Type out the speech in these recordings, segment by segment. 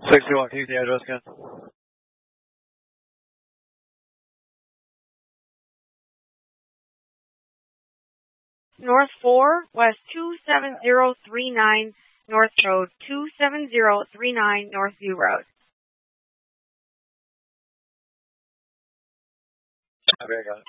61, can you the address again? North 4, West 27039 North Road, 27039 Northview Road. Okay, got it.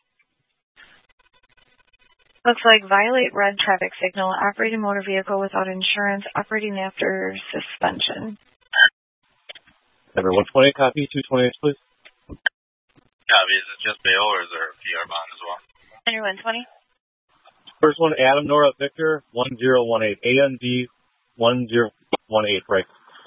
Looks like violate red traffic signal, operating motor vehicle without insurance, operating after suspension. Number 120, copy. 228, please. Copy. Is it just bail or is there a PR bond as well? Under 120. First one, Adam Nora Victor 1018. AND 1018, right.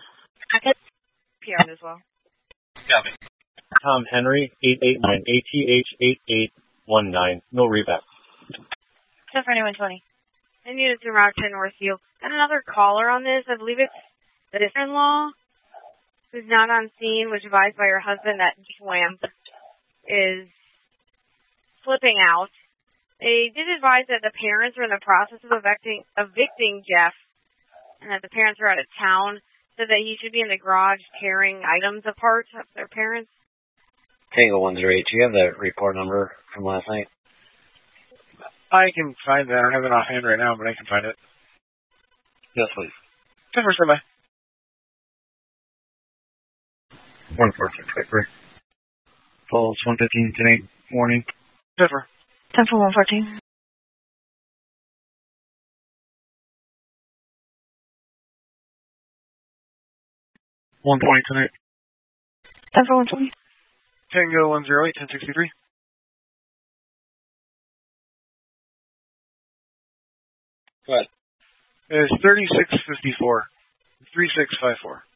PR as well. Copy. Tom Henry 889. ATH 8819. No reback. So for 120. I needed to route to Northview. Got another caller on this. I believe it's the sister-in-law who's not on scene, was advised by her husband that Wham is flipping out. They did advise that the parents are in the process of evicting Jeff, and that the parents are out of town, so that he should be in the garage tearing items apart of their parents. Tango 108, do you have that report number from last night? I can find that. I don't have it offhand right now, but I can find it. Yes, please. Just for standby. 146, right. Falls 115 tonight morning. Zipper. 10 for 114. tonight. 10 for 120. Tango 108, 1063. What? It's 3654. 3654.